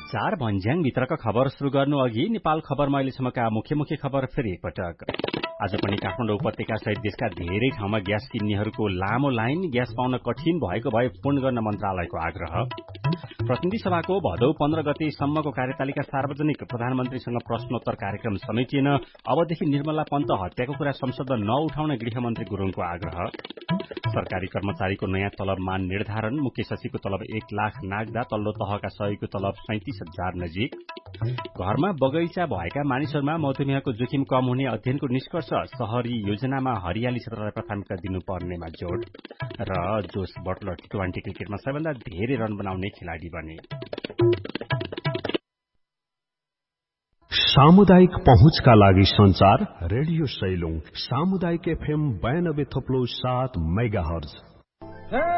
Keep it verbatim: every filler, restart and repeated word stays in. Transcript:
समाचार भन्ज्याङ भित्रका खबर शुरू गर्नु अघि नेपाल खबरमा अहिलेसम्मका मुख्य मुख्य खबर फेरि एकपटक। आज पनि काठमाडौँ उपत्यका सहित देशका धेरै ठाउँमा ग्यास किन्नेहरूको लामो लाइन, ग्यास पाउन कठिन भएको भए फोन गर्न मन्त्रालयको आग्रह। प्रतिनिधि सभाको भदौ पन्ध्र गतेसम्मको कार्यतालिका सार्वजनिक, प्रधानमन्त्रीसँग प्रश्नोत्तर कार्यक्रम समेटिएन। अबदेखि निर्मला पन्त हत्याको कुरा संसदमा नउठाउन गृहमन्त्री गुरुङको आग्रह। सरकारी कर्मचारीको नयाँ तलब मान निर्धारण, मुख्य सचिवको तलब एक लाख नाग्दा तल्लो तहका सहयोगीको तलब सैतिस हजार नजिक। घरमा बगैँचा भएका मानिसहरूमा मधुमेहको जोखिम कम हुने अध्ययनको निष्कर्ष, शहरी योजनामा हरियाली क्षेत्रलाई प्राथमिकता दिनुपर्नेमा जोड। र जोस बटलर टी ट्वेन्टी क्रिकेटमा सबैभन्दा धेरै रन बनाउने खेलाडी बने। सामुदायिक पहुँचका लागि संचार रेडियो सैलुङ सामुदायिक एफएम बयानब्बे थप्लो सात मेगा हर्ज।